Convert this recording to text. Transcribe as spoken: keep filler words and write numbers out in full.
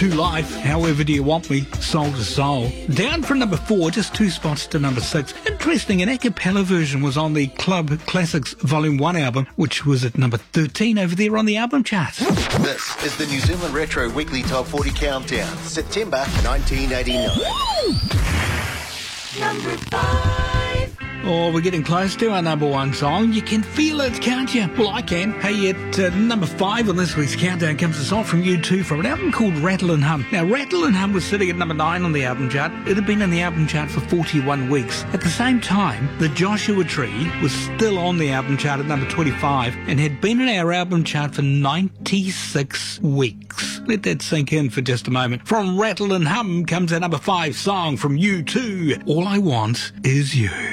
to Life, However Do You Want Me, Soul to Soul. Down from number four, just two spots to number six. Interesting, an a cappella version was on the Club Classics Volume one album, which was at number thirteen over there on the album charts. This is the New Zealand Retro Weekly Top forty Countdown, September nineteen eighty-nine. Number five. Oh, we're getting close to our number one song. You can feel it, can't you? Well, I can. Hey, at uh, number five on this week's countdown comes a song from U two from an album called Rattle and Hum. Now, Rattle and Hum was sitting at number nine on the album chart. It had been in the album chart for forty-one weeks. At the same time, The Joshua Tree was still on the album chart at number twenty-five and had been in our album chart for ninety-six weeks. Let that sink in for just a moment. From Rattle and Hum comes our number five song from U two, All I Want Is You.